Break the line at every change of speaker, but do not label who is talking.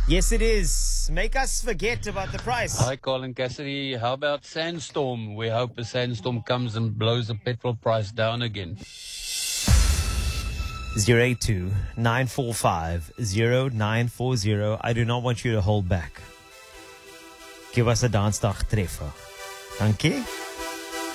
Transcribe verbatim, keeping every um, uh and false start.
Yes, it is. Make us forget about the price.
Hi, Colin Cassidy. How about sandstorm? We hope a sandstorm comes and blows the petrol price down again.
zero eight two nine four five zero nine four zero. I do not want you to hold back. Give us a Dansdag treffer. Dankie.